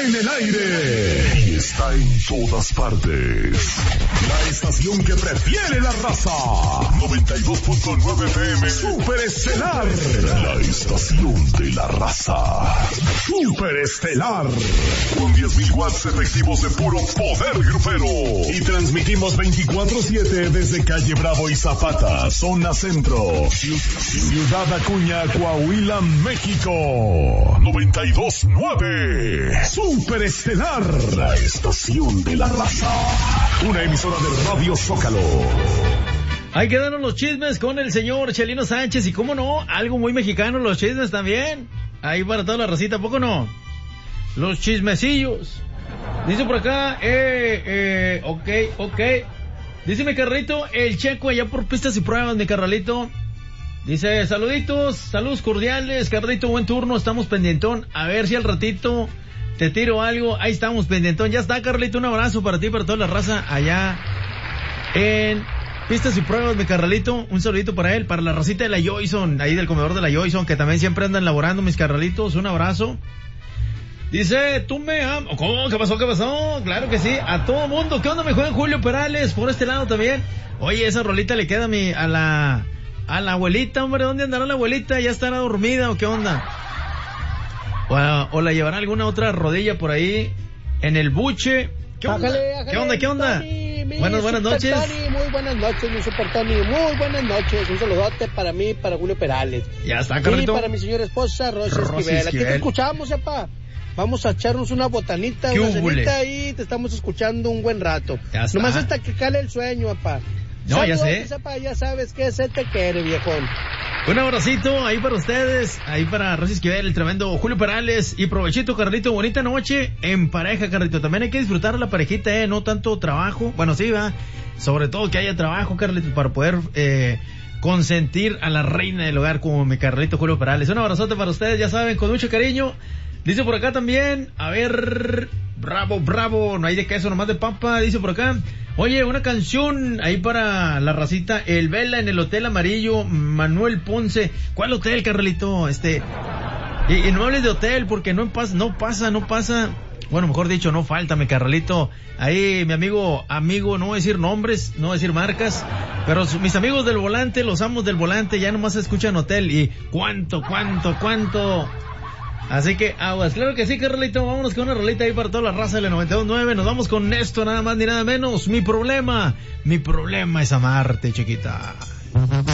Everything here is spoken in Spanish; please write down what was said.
en el aire y está en todas partes. La estación que prefiere la raza. 92.9 FM Super Estelar. La estación de la raza. Super Estelar. Con 10.000 watts efectivos de puro poder grupero. Y transmitimos 24/7 desde Calle Bravo y Zapata, zona centro. Ciudad Acuña, Coahuila, México. 92.9 Super Estelar. La estación de la raza. Una emisora de Radio Zócalo. Ahí quedaron los chismes con el señor Chelino Sánchez. Y cómo no, algo muy mexicano, los chismes también. Ahí para toda la racita, ¿a poco no? Los chismecillos. Dice por acá, ok. Dice mi carralito, el Checo allá por pistas y pruebas, mi carralito. Dice, saluditos, saludos cordiales, carnalito, buen turno, estamos pendientón. A ver si al ratito te tiro algo. Ahí estamos pendientón. Ya está, Carlito, un abrazo para ti, para toda la raza allá en pistas y pruebas, mi carnalito. Un saludito para él, para la racita de la Joyson, ahí del comedor de la Joyson, que también siempre andan laborando, mis carnalitos. Un abrazo. Dice, tú me amas. ¿Cómo? ¿Qué pasó? Claro que sí, a todo mundo. ¿Qué onda? Me juega Julio Perales por este lado también. Oye, esa rolita le queda a la abuelita, hombre. ¿Dónde andará la abuelita? ¿Ya estará dormida o qué onda? O la llevará alguna otra rodilla por ahí en el buche. ¿Qué onda? ¿Qué onda? Tony, buenas noches. Tony, muy buenas noches, mi Super Tony. Muy buenas noches. Un saludote para mí, para Julio Perales. Ya está, Carlito. Y para mi señora esposa, Rosy Esquivel. Aquí te escuchamos, papá. Vamos a echarnos una botanita, una cenita y te estamos escuchando un buen rato. Ya está. Nomás hasta que cale el sueño, papá. No, saludos, ya sé. Papá, ya sabes que se te quiere, viejón. Un abracito ahí para ustedes, ahí para Rosy Esquivel, el tremendo Julio Perales. Y provechito, Carlito, bonita noche en pareja, Carlito. También hay que disfrutar la parejita, no tanto trabajo. Bueno, sí, va. Sobre todo que haya trabajo, Carlito, para poder consentir a la reina del hogar como mi Carlito Julio Perales. Un abrazote para ustedes, ya saben, con mucho cariño. Dice por acá también, a ver, bravo, no hay de queso, nomás de papa. Dice por acá, oye, una canción ahí para la racita, el Vela en el Hotel Amarillo, Manuel Ponce. ¿Cuál hotel, Carlito? Y no hables de hotel porque no pasa. Bueno, mejor dicho, no falta, mi Carlito. Ahí, mi amigo, no voy a decir nombres, no voy a decir marcas, pero mis amigos del volante, los amos del volante, ya nomás escuchan hotel. Y ¿cuánto? Así que aguas, claro que sí, Carlito. Vámonos con una rolita ahí para toda la raza de la 92.9. Nos vamos con esto, nada más ni nada menos. Mi problema es amarte, chiquita.